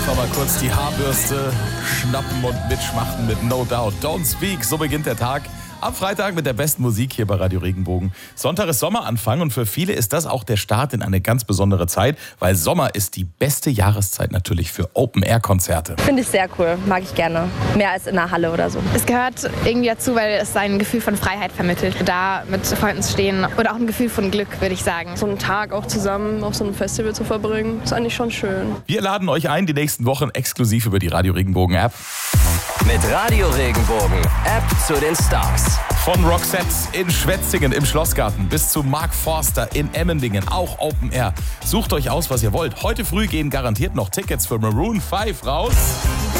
Einfach mal kurz die Haarbürste schnappen und mitschmachten mit No Doubt. Don't Speak, so beginnt der Tag. Am Freitag mit der besten Musik hier bei Radio Regenbogen. Sonntag ist Sommeranfang und für viele ist das auch der Start in eine ganz besondere Zeit, weil Sommer ist die beste Jahreszeit natürlich für Open-Air-Konzerte. Finde ich sehr cool, mag ich gerne. Mehr als in der Halle oder so. Es gehört irgendwie dazu, weil es ein Gefühl von Freiheit vermittelt. Da mit Freunden zu stehen oder auch ein Gefühl von Glück, würde ich sagen. So einen Tag auch zusammen auf so einem Festival zu verbringen, ist eigentlich schon schön. Wir laden euch ein, die nächsten Wochen exklusiv über die Radio Regenbogen-App. Mit Radio Regenbogen, App zu den Stars. Von Roxette in Schwetzingen im Schlossgarten bis zu Mark Forster in Emmendingen, auch Open Air. Sucht euch aus, was ihr wollt. Heute früh gehen garantiert noch Tickets für Maroon 5 raus.